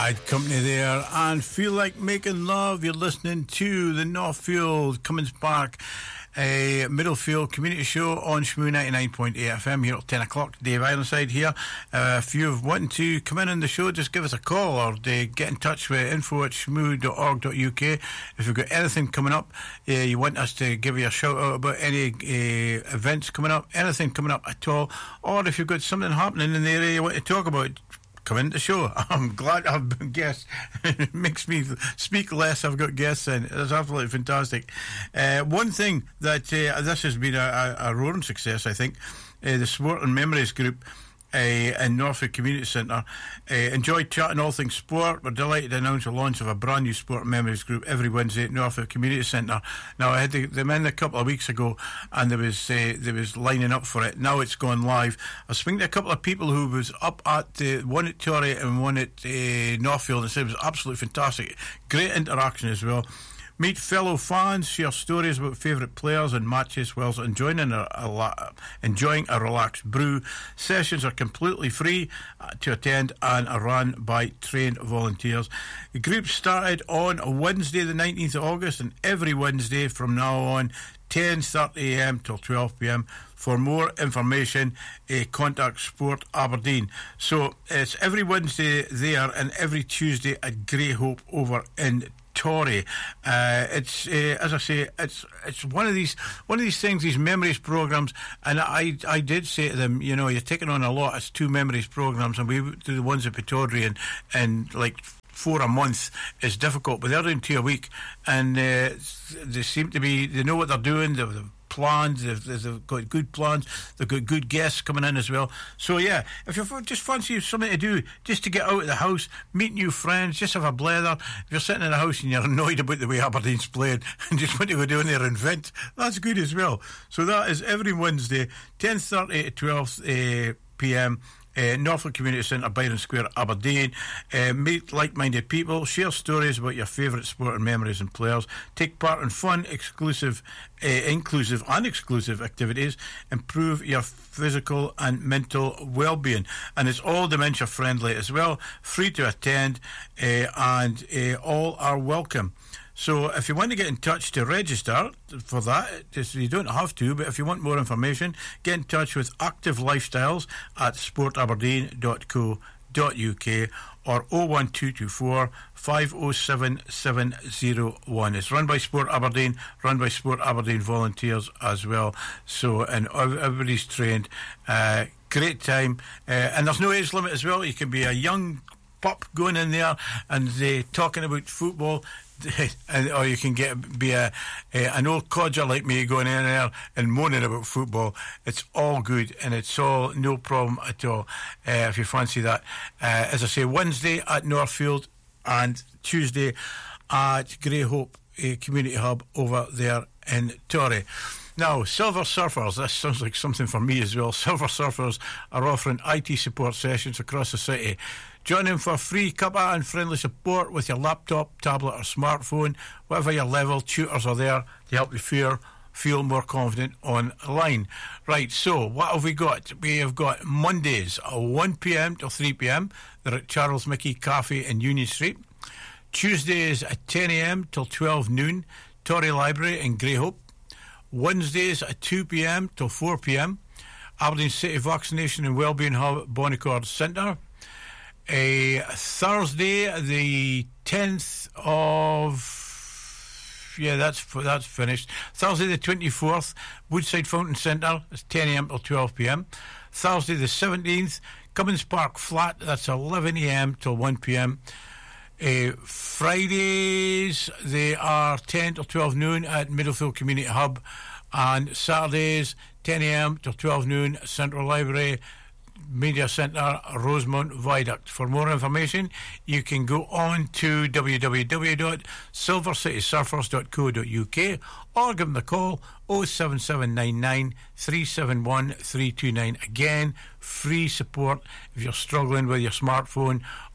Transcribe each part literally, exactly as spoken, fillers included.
Bad Company there, and Feel Like Making Love. You're listening to the Northfield Cummins Park uh, Middlefield Community Show on Shmoo ninety-nine point eight F M here at ten o'clock. Dave Ironside here. Uh, if you're wanting to come in on the show, just give us a call or uh, get in touch with info at shmoo dot org dot U K. If you've got anything coming up, uh, you want us to give you a shout out about any uh, events coming up, anything coming up at all, or if you've got something happening in the area you want to talk about, come into the show. I'm glad I've been guests. It makes me speak less. I've got guests in. It's absolutely fantastic. Uh, one thing that uh, this has been a, a, a roaring success, I think, uh, the Sport and Memories group Uh, in Norfolk Community Centre. Uh, enjoyed chatting all things sport. We're delighted to announce the launch of a brand new Sport and Memories group every Wednesday at Norfolk Community Centre. Now, I had the, them in a couple of weeks ago, and there was uh, there was lining up for it. Now it's gone live. I was speaking to a couple of people who was up at uh, one at Torry and one at uh, Northfield, and said it was absolutely fantastic. Great interaction as well. Meet fellow fans, share stories about favourite players and matches whilst enjoying a, a, enjoying a relaxed brew. Sessions are completely free to attend and are run by trained volunteers. The group started on Wednesday the nineteenth of August, and every Wednesday from now on, ten thirty a m till twelve p m. For more information, uh, contact Sport Aberdeen. So it's every Wednesday there and every Tuesday at Greyhope over in Torry. Uh, it's uh, as I say, it's it's one of these one of these things, these memories programs. And I I did say to them, you know, you're taking on a lot. It's two memories programs, and we do the ones at Pittodrie and and like four a month is difficult, but they're doing two a week, and uh, they seem to be, they know what they're doing. They've, they've plans, they've, they've got good plans, they've got good guests coming in as well. So yeah, if you just fancy something to do, just to get out of the house, meet new friends, just have a blather. If you're sitting in the house and you're annoyed about the way Aberdeen's playing and just want to go down there and vent, that's good as well. So that is every Wednesday, ten thirty to twelve p m Uh, Norfolk Community Centre, Byron Square, Aberdeen. Uh, meet like-minded people, share stories about your favourite sport and memories and players, take part in fun, exclusive, uh, inclusive and exclusive activities, improve your physical and mental well-being. And it's all dementia-friendly as well, free to attend, uh, and uh, all are welcome. So if you want to get in touch to register for that, just, you don't have to, but if you want more information, get in touch with Active Lifestyles at sport aberdeen dot co dot U K or oh one two two four, five oh seven, seven oh one. It's run by Sport Aberdeen, run by Sport Aberdeen volunteers as well. So, and everybody's trained. Uh, great time. Uh, and there's no age limit as well. You can be a young pup going in there and uh, talking about football. And, or you can get be a, a an old codger like me going in there and moaning about football. It's all good, and it's all no problem at all, uh, if you fancy that. Uh, as I say, Wednesday at Northfield and Tuesday at Greyhope uh, Community Hub over there in Torry. Now, Silver Surfers, this sounds like something for me as well. Silver Surfers are offering I T support sessions across the city. Join them for free cuppa and friendly support with your laptop, tablet or smartphone. Whatever your level, tutors are there to help you feel, feel more confident online. Right, so what have we got? We have got Mondays at one p m till three p m. They're at Charles Mickey Cafe in Union Street. Tuesdays at ten a m till twelve noon, Torry Library in Greyhope. Wednesdays at two p m till four p m, Aberdeen City Vaccination and Wellbeing Hub, Bonnicord Centre. A Thursday, the tenth of yeah, that's that's finished. Thursday, the twenty-fourth, Woodside Fountain Centre. It's ten a m till twelve p m. Thursday, the seventeenth, Cummins Park Flat. That's eleven a m till one p m. Uh, Fridays, they are ten till twelve noon at Middlefield Community Hub, and Saturdays, ten a m till twelve noon, Central Library, Media Centre, Rosemount Viaduct. For more information, you can go on to w w w dot silver city surfers dot co dot U K or give them a call oh seven seven nine nine, three seven one, three two nine. Again, free support if you're struggling with your smartphone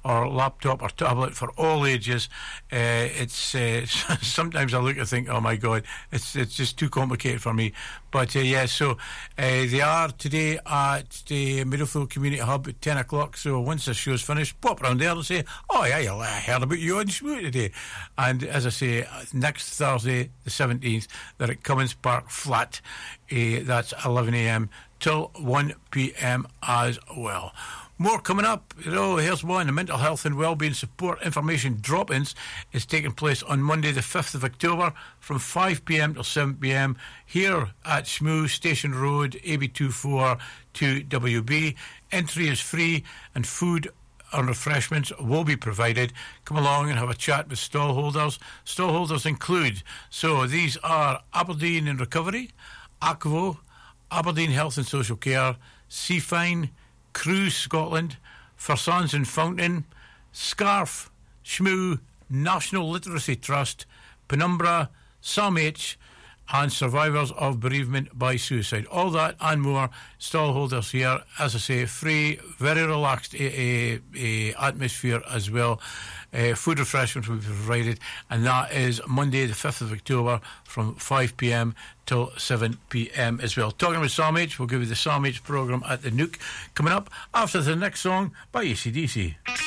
or laptop or tablet for all ages. Uh, it's uh, sometimes I look and think, oh my God, it's it's just too complicated for me. But uh, yeah, so uh, they are today at the Middlefield Community Hub at ten o'clock. So once the show's finished, pop around there and say, oh yeah, I heard about you on Shmoo today. And as I say, next Thursday, the seventeenth, they're at Cummins Park Flat. Uh, that's eleven a.m. till one p.m. as well. More coming up. You know, here's one. The Mental Health and Wellbeing Support Information Drop-ins is taking place on Monday the fifth of October from five p.m. till seven p.m. here at Shmoo Station Road, A B two four two W B. Entry is free and food and refreshments will be provided. Come along and have a chat with stall holders. Stall holders include, so these are Aberdeen in Recovery, Akvo, Aberdeen Health and Social Care, Seafine, Cruise Scotland, Forsons and Fountain, Scarf, Shmoo, National Literacy Trust, Penumbra, Sam H, and Survivors of Bereavement by Suicide. All that and more. Stallholders here, as I say, free, very relaxed uh, uh, atmosphere as well. Uh, food refreshments will be provided, and that is Monday the fifth of October from five p.m. till seven p.m. as well. Talking with Sam H, we'll give you the Sam H programme at the Nook coming up after the next song by A C D C.